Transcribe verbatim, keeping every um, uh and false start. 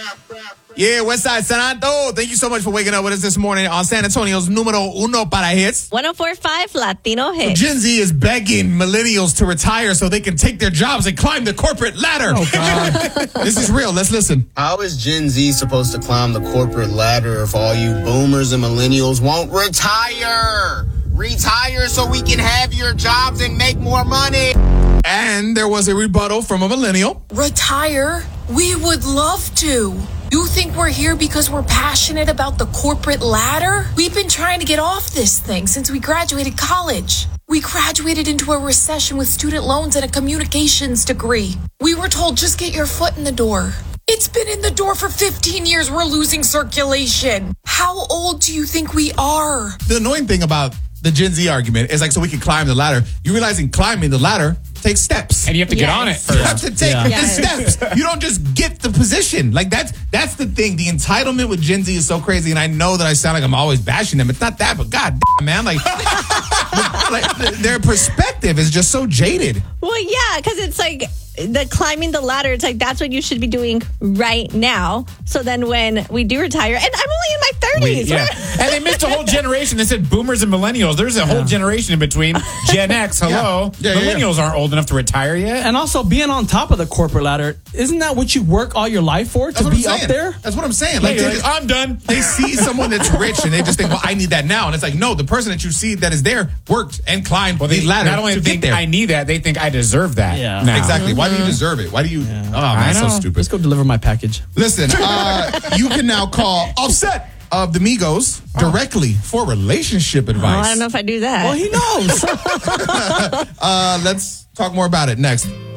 Yeah, Westside Santo. Thank you so much for waking up with us this morning on San Antonio's numero uno para hits. one oh four point five Latino Hits. Gen Z is begging millennials to retire so they can take their jobs and climb the corporate ladder. Oh, God. This is real. Let's listen. How is Gen Z supposed to climb the corporate ladder if all you boomers and millennials won't retire? Retire so we can have your jobs and make more money. And there was a rebuttal from a millennial. Retire? We would love to. You think we're here because we're passionate about the corporate ladder? We've been trying to get off this thing since we graduated college. We graduated into a recession with student loans and a communications degree. We were told, just get your foot in the door. It's been in the door for fifteen years. We're losing circulation. How old do you think we are? The annoying thing about the Gen Z argument is like, so we can climb the ladder. You realizing climbing the ladder takes steps. And you have to Yes. get on it You first. have to take Yeah. the Yes. steps. You don't just get the position. Like that's that's the thing. The entitlement with Gen Z is so crazy, and I know that I sound like I'm always bashing them. It's not that, but god damn, man, like, like th- their perspective is just so jaded. Well, yeah, because it's like the climbing the ladder. It's like that's what you should be doing right now. So then when we do retire, and I'm only in my thirties. Yeah. And they missed a whole generation. They said boomers and millennials. There's a whole generation in between. Gen X, hello. Yeah. Yeah, yeah, Millennials aren't old enough to retire yet. And also being on top of the corporate ladder, isn't that what you work all your life for? That's To what be I'm up saying. there? That's what I'm saying. Like, Like, they, I'm done. they see someone that's rich and they just think, well, I need that now. And it's like, no, the person that you see that is there worked and climbed Well, the they ladder not only to think get there. I need that, they think I deserve that. Yeah. now. Exactly. Why do you deserve it? Why do you? Oh, man, so know. stupid. Let's go deliver my package. Listen, uh, you can now call Offset of the Migos directly for relationship Oh, advice. I don't know if I do that. Well, he knows. Uh, let's talk more about it next.